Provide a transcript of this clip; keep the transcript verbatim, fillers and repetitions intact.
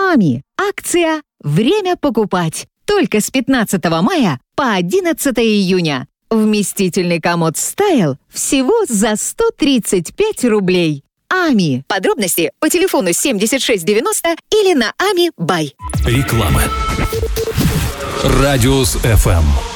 Ами. Акция «Время покупать». Только с пятнадцатого мая по одиннадцатое июня. Вместительный комод Style всего за сто тридцать пять рублей. Ами. Подробности по телефону семьдесят шесть девяносто или на Ами Бай. Реклама. Радиус эф эм.